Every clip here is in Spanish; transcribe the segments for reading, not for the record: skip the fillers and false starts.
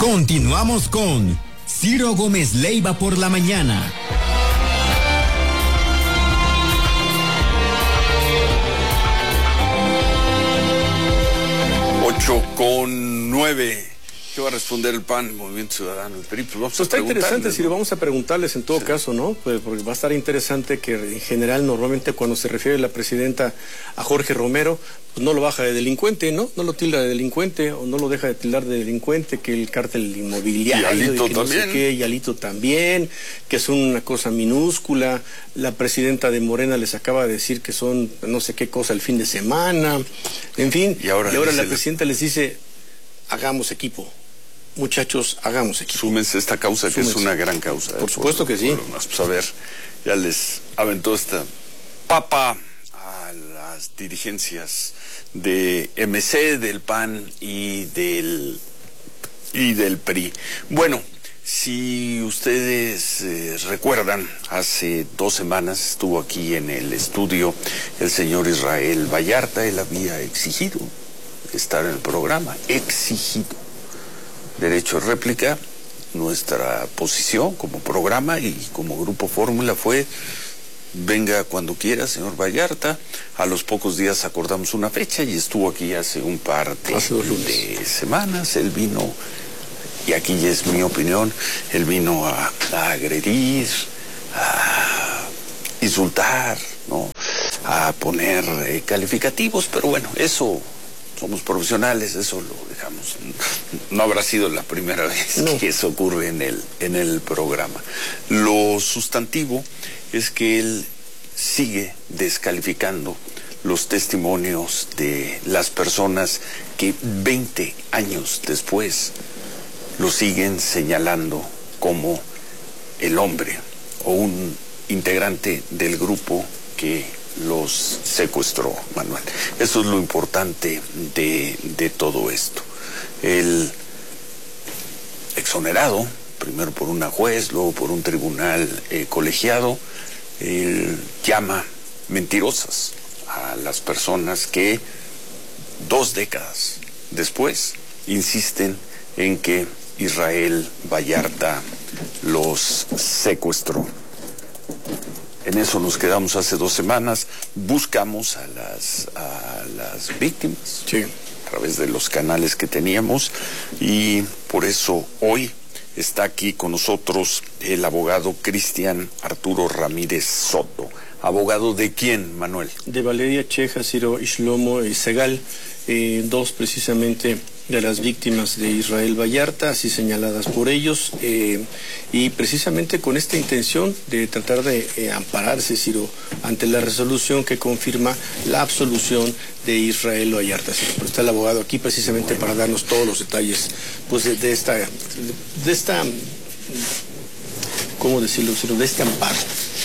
Continuamos con Ciro Gómez Leiva por la mañana. 8:09. ¿Qué va a responder el PAN, Movimiento Ciudadano, el PRI? Pues vamos a está interesante, ¿no? si lo vamos a preguntarles en todo caso, ¿no? Pues porque va a estar interesante que en general normalmente cuando se refiere la presidenta a Jorge Romero, pues no lo baja de delincuente, ¿no? No lo tilda de delincuente o no lo deja de tildar de delincuente, que el cártel inmobiliario, y Alito que también. no sé qué, y Alito también, que es una cosa minúscula. La presidenta de Morena les acaba de decir que son no sé qué cosa el fin de semana, en fin. Y ahora la presidenta les dice, hagamos equipo. Muchachos, hagamos equipo. Súmense a esta causa, que es una gran causa. Por supuesto que sí. Pues a ver, ya les aventó esta papa a las dirigencias de MC, del PAN y del PRI. Bueno, si ustedes recuerdan, hace 2 semanas estuvo aquí en el estudio el señor Israel Vallarta. Él había exigido estar en el programa, exigido derecho de réplica. Nuestra posición como programa y como Grupo Fórmula fue: venga cuando quiera, señor Vallarta. A los pocos días acordamos una fecha y estuvo aquí hace un par de semanas. Él vino, y aquí ya es mi opinión, él vino a agredir, a insultar, ¿no? A poner calificativos, pero bueno, eso... Somos profesionales, eso lo dejamos. No habrá sido la primera vez que eso ocurre en el programa. Lo sustantivo es que él sigue descalificando los testimonios de las personas que 20 años después lo siguen señalando como el hombre o un integrante del grupo que los secuestró, Manuel. Eso es lo importante de todo esto. El exonerado, primero por una juez, luego por un tribunal colegiado, llama mentirosas a las personas que 2 décadas después insisten en que Israel Vallarta los secuestró. En eso nos quedamos hace 2 semanas. Buscamos a las víctimas, sí, a través de los canales que teníamos, y por eso hoy está aquí con nosotros el abogado Cristian Arturo Ramírez Soto. ¿Abogado de quién, Manuel? De Valeria Cheja, Ciro y Shlomo y Segal, 2 precisamente de las víctimas de Israel Vallarta, así señaladas por ellos, y precisamente con esta intención de tratar de ampararse, Ciro, ante la resolución que confirma la absolución de Israel Vallarta. Ciro, pero está el abogado aquí precisamente para darnos todos los detalles, pues de esta, ¿cómo decirlo, Ciro? De este amparo.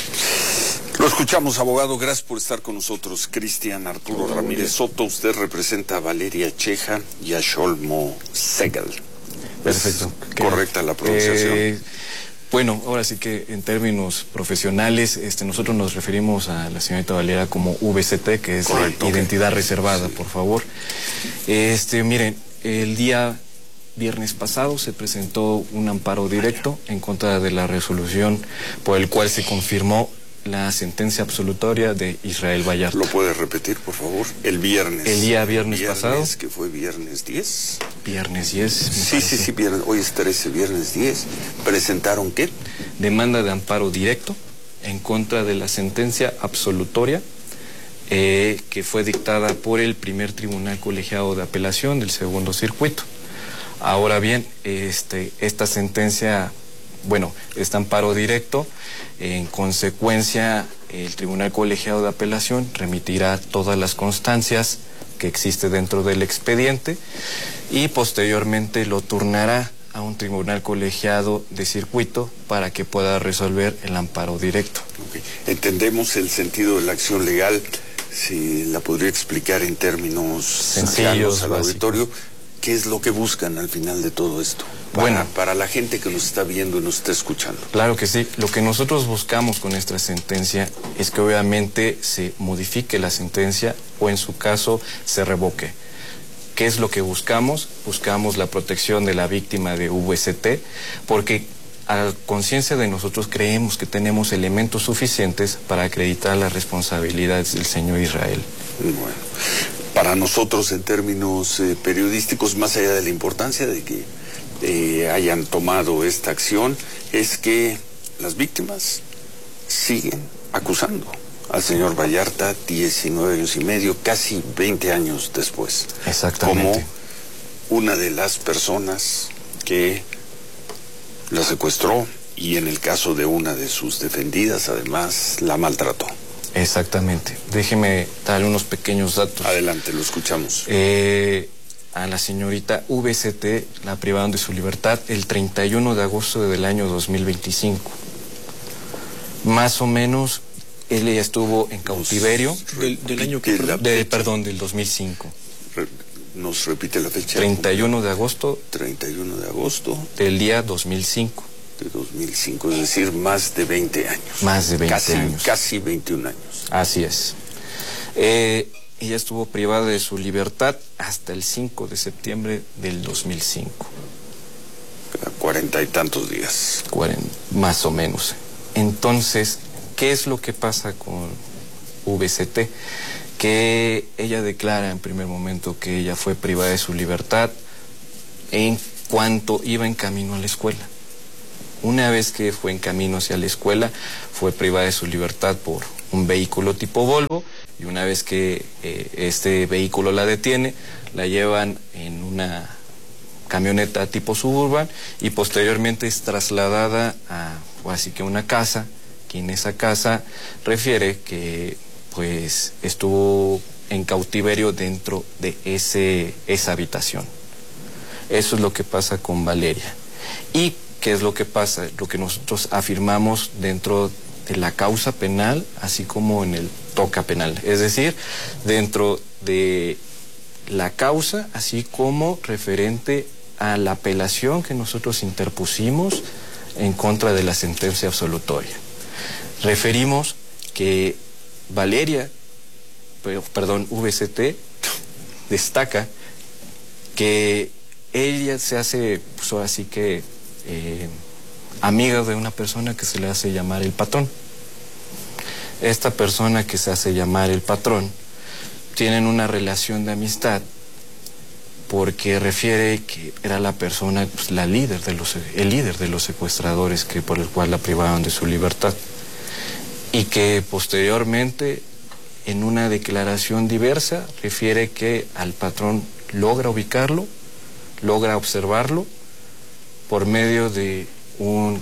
Lo escuchamos, abogado. Gracias por estar con nosotros. Cristian Arturo Ramírez Soto, usted representa a Valeria Cheja y a Shlomo Segal. Perfecto. ¿Correcta la pronunciación? Bueno, ahora sí que en términos profesionales, nosotros nos referimos a la señorita Valeria como VCT, que es identidad reservada, sí. Por favor. Miren, el día viernes pasado se presentó un amparo directo en contra de la resolución por el cual se confirmó la sentencia absolutoria de Israel Vallarta. ¿Lo puede repetir, por favor? El viernes. El día viernes pasado. Que fue viernes 10. Viernes 10. Sí, viernes. Hoy es 13, viernes 10. ¿Presentaron qué? Demanda de amparo directo en contra de la sentencia absolutoria que fue dictada por el primer tribunal colegiado de apelación del segundo circuito. Ahora bien, esta sentencia, bueno, este amparo directo, en consecuencia, el tribunal colegiado de apelación remitirá todas las constancias que existe dentro del expediente y posteriormente lo turnará a un tribunal colegiado de circuito para que pueda resolver el amparo directo. Okay. Entendemos el sentido de la acción legal. Si la podría explicar en términos sencillos al auditorio, ¿qué es lo que buscan al final de todo esto? Para la gente que nos está viendo y nos está escuchando. Claro que sí. Lo que nosotros buscamos con esta sentencia es que obviamente se modifique la sentencia o en su caso se revoque. ¿Qué es lo que buscamos? Buscamos la protección de la víctima de VST, porque a conciencia de nosotros creemos que tenemos elementos suficientes para acreditar las responsabilidades del señor Israel. Bueno, para nosotros en términos periodísticos, más allá de la importancia de que hayan tomado esta acción, es que las víctimas siguen acusando al señor Vallarta 19 años y medio, casi 20 años después. Exactamente. Como una de las personas que la secuestró y en el caso de una de sus defendidas, además, la maltrató. Exactamente. Déjeme darle unos pequeños datos. Adelante, lo escuchamos. A la señorita VST la privaron de su libertad el 31 de agosto del año 2025. Más o menos, ella estuvo en cautiverio. Del año que... Perdón, del 2005. ¿Nos repite la fecha? 31 de agosto. 31 de agosto. Del día 2005. De 2005, es decir, más de 20 años. Más de 20 años. Casi 21 años. Así es. Ella estuvo privada de su libertad hasta el 5 de septiembre del 2005. 40 y tantos días. Más o menos. Entonces, ¿qué es lo que pasa con VST? Que ella declara en primer momento que ella fue privada de su libertad en cuanto iba en camino a la escuela. Una vez que fue en camino hacia la escuela, fue privada de su libertad por un vehículo tipo Volvo, y una vez que este vehículo la detiene, la llevan en una camioneta tipo Suburban y posteriormente es trasladada a así que una casa, que en esa casa refiere que pues estuvo en cautiverio dentro de esa habitación. Eso es lo que pasa con Valeria. ¿Y qué es lo que pasa? Lo que nosotros afirmamos dentro de la causa penal, así como en el toca penal. Es decir, dentro de la causa, así como referente a la apelación que nosotros interpusimos en contra de la sentencia absolutoria. Referimos que VST destaca que ella se hace, pues ahora sí que, amiga de una persona que se le hace llamar el patrón. Esta persona que se hace llamar el patrón tienen una relación de amistad porque refiere que era la persona, pues, el líder de los secuestradores por el cual la privaron de su libertad, y que posteriormente en una declaración diversa refiere que al patrón logra ubicarlo, logra observarlo por medio de un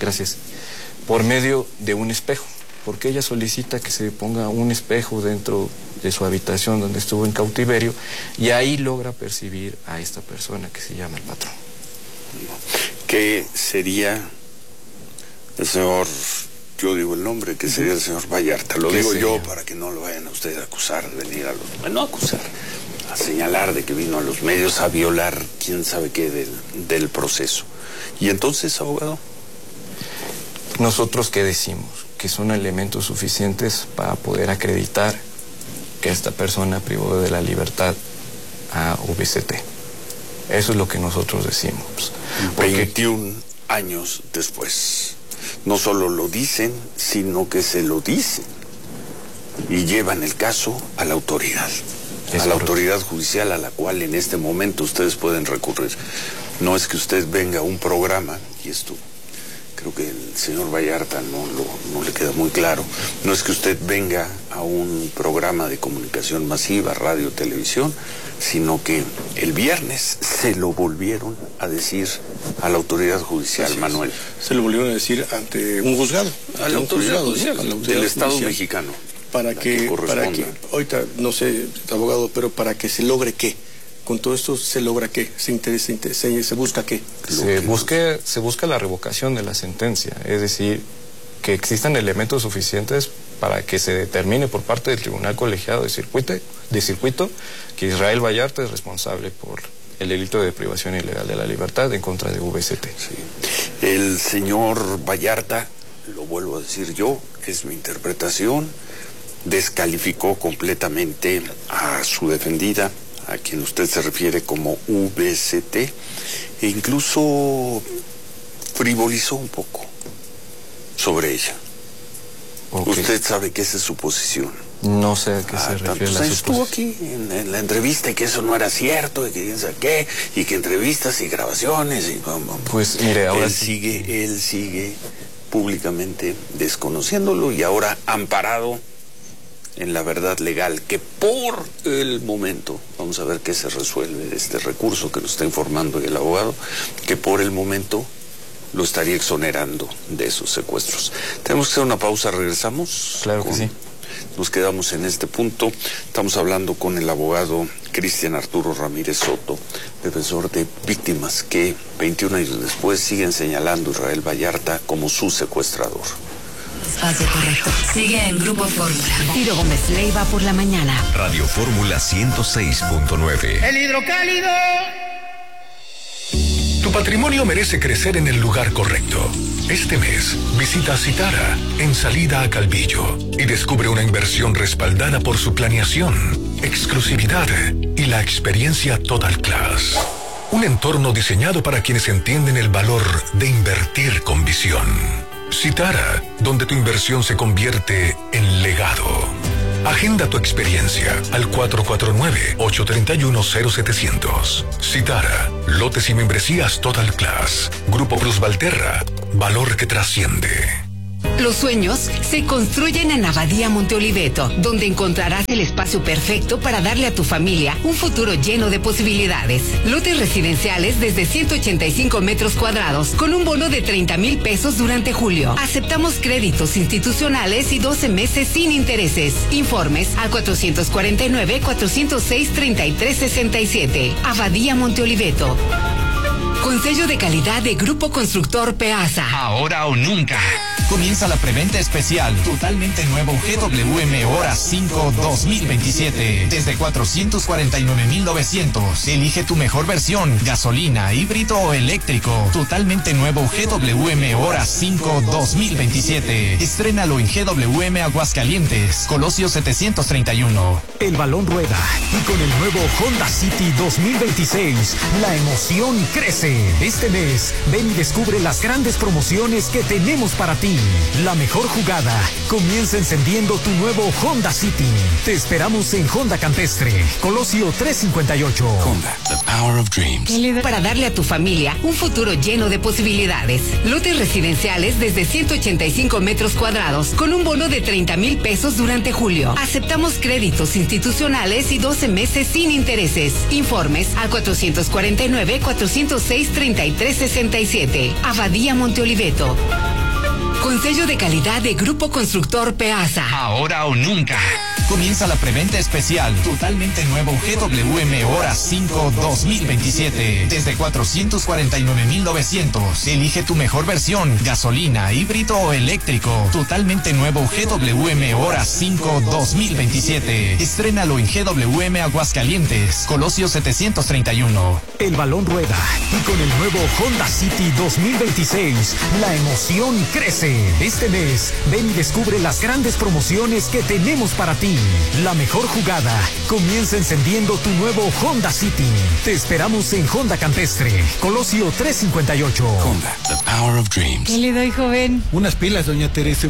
espejo, porque ella solicita que se ponga un espejo dentro de su habitación donde estuvo en cautiverio, y ahí logra percibir a esta persona que se llama el patrón. ¿Qué sería el señor, yo digo el nombre, que sería el señor Vallarta? Lo digo yo para que no lo vayan a ustedes a acusar de venir a señalar de que vino a los medios a violar quién sabe qué del proceso. Y entonces, abogado, ¿nosotros qué decimos? Que son elementos suficientes para poder acreditar que esta persona privó de la libertad a VST. Eso es lo que nosotros decimos. 21 años después. No solo lo dicen, sino que se lo dicen. Y llevan el caso a la autoridad. A la autoridad judicial a la cual en este momento ustedes pueden recurrir. No es que usted venga a un programa, y esto creo que el señor Vallarta no le queda muy claro, no es que usted venga a un programa de comunicación masiva, radio, televisión, sino que el viernes se lo volvieron a decir a la autoridad judicial, sí, Manuel. Se lo volvieron a decir ante un juzgado. A la autoridad judicial del Estado mexicano. Para que, ahorita no sé, abogado, pero para que se logre qué. Con todo esto se logra qué, se busca qué. Se busca la revocación de la sentencia, es decir, que existan elementos suficientes para que se determine por parte del Tribunal Colegiado de Circuito que Israel Vallarta es responsable por el delito de privación ilegal de la libertad en contra de VST. Sí. El señor Vallarta, lo vuelvo a decir yo, es mi interpretación, descalificó completamente a su defendida, a quien usted se refiere como VCT, e incluso frivolizó un poco sobre ella. Okay. Usted sabe que esa es su posición. No sé a qué se refiere la estuvo suposición. aquí en la entrevista y que eso no era cierto, y que quién sabe qué, y que entrevistas y grabaciones y pues mire, ahora él sigue públicamente desconociéndolo y ahora amparado en la verdad legal, que por el momento, vamos a ver qué se resuelve de este recurso que nos está informando el abogado, que por el momento lo estaría exonerando de esos secuestros. Tenemos que hacer una pausa, regresamos. Claro que sí. Nos quedamos en este punto. Estamos hablando con el abogado Cristian Arturo Ramírez Soto, defensor de víctimas que 21 años después siguen señalando a Israel Vallarta como su secuestrador. Espacio correcto. Sigue en Grupo Fórmula. Ciro Gómez Leiva por la mañana. Radio Fórmula 106.9. El hidrocálido. Tu patrimonio merece crecer en el lugar correcto. Este mes, visita Citara, en salida a Calvillo, y descubre una inversión respaldada por su planeación, exclusividad y la experiencia Total Class. Un entorno diseñado para quienes entienden el valor de invertir con visión. Citara, donde tu inversión se convierte en legado. Agenda tu experiencia al 449-831-0700. Citara, lotes y membresías Total Class. Grupo Plus Valterra, valor que trasciende. Los sueños se construyen en Abadía Monte Oliveto, donde encontrarás el espacio perfecto para darle a tu familia un futuro lleno de posibilidades. Lotes residenciales desde 185 metros cuadrados, con un bono de 30,000 pesos durante julio. Aceptamos créditos institucionales y 12 meses sin intereses. Informes al 449-406-3367. Abadía Monte Oliveto. Con sello de calidad de Grupo Constructor Peasa. Ahora o nunca. Comienza la preventa especial. Totalmente nuevo GWM Hora 5 2027. Desde 449,900. Elige tu mejor versión. Gasolina, híbrido o eléctrico. Totalmente nuevo GWM Hora 5 2027. Estrénalo en GWM Aguascalientes. Colosio 731. El balón rueda y con el nuevo Honda City 2026, la emoción crece. Este mes, ven y descubre las grandes promociones que tenemos para ti. La mejor jugada comienza encendiendo tu nuevo Honda City. Te esperamos en Honda Campestre, Colosio 358. Honda, the power of dreams. Para darle a tu familia un futuro lleno de posibilidades. Lotes residenciales desde 185 metros cuadrados, con un bono de 30,000 pesos durante julio. Aceptamos créditos institucionales y 12 meses sin intereses. Informes al 449-406-3367. Abadía Monte Oliveto. Con sello de calidad de Grupo Constructor Peasa. Ahora o nunca. Comienza la preventa especial. Totalmente nuevo GWM Hora 5 2027. Desde 449,900. Elige tu mejor versión. Gasolina, híbrido o eléctrico. Totalmente nuevo GWM Hora 5 2027. Estrénalo en GWM Aguascalientes. Colosio 731. El balón rueda y con el nuevo Honda City 2026, la emoción crece. Este mes, ven y descubre las grandes promociones que tenemos para ti. La mejor jugada comienza encendiendo tu nuevo Honda City. Te esperamos en Honda Campestre, Colosio 358. Honda, the power of dreams. ¿Qué le doy, joven? Unas pilas, doña Teresa.